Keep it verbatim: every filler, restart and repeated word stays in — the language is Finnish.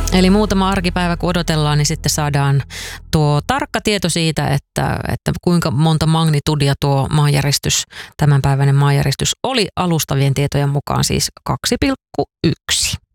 Eli muutama arkipäivä kun odotellaan, niin sitten saadaan tuo tarkka tieto siitä, että, että kuinka monta magnitudia tuo maanjäristys, tämänpäiväinen maanjäristys oli alustavien tietojen mukaan siis kaksi pilkku yksi.